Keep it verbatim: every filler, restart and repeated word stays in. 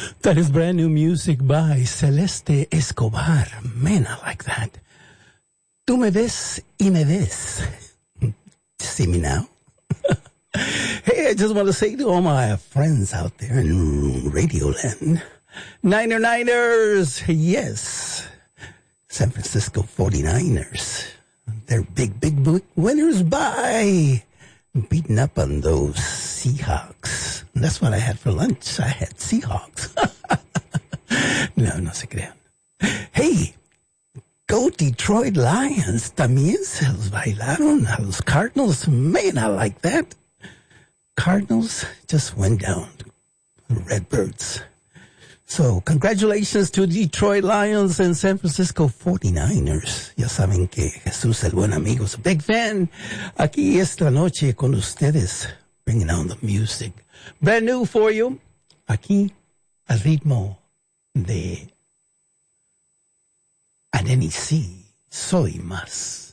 That is brand new music by Celeste Escobar. Man, I like that. Tú me ves y me ves. See me now? Hey, I just want to say to all my friends out there in Radio Land, Niner Niners, yes. San Francisco forty-niners. They're big, big, big winners by beating up on those Seahawks. That's what I had for lunch. I had Seahawks. No, no se crean. Hey, go Detroit Lions. También se los bailaron a los Cardinals. Man, I like that. Cardinals just went down. Redbirds. So, congratulations to Detroit Lions and San Francisco forty-niners. Ya saben que Jesús, el buen amigo, es a big fan. Aquí esta noche con ustedes, bringing on the music. Brand new for you. Aquí, al ritmo de Aneni C. Soy Más.